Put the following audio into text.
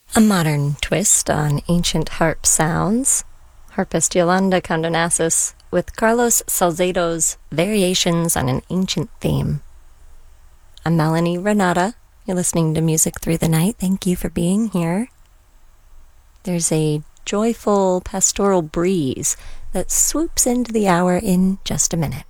A modern twist on ancient harp sounds. Harpist Yolanda Condonassus with Carlos Salcedo's Variations on an Ancient Theme. I'm Melanie Renata. You're listening to Music Through the Night. Thank you for being here. There's a joyful pastoral breeze that swoops into the hour in just a minute.